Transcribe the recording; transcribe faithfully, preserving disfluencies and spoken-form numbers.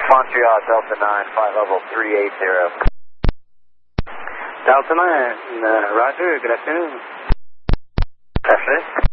Montreal, Delta nine, flight level three eight zero. Delta nine, uh, roger, good afternoon. That's it.